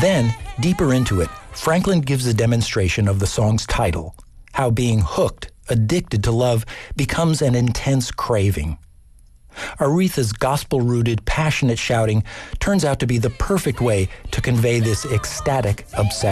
Then, deeper into it, Franklin gives a demonstration of the song's title, how being hooked, addicted to love, becomes an intense craving. Aretha's gospel-rooted, passionate shouting turns out to be the perfect way to convey this ecstatic obsession.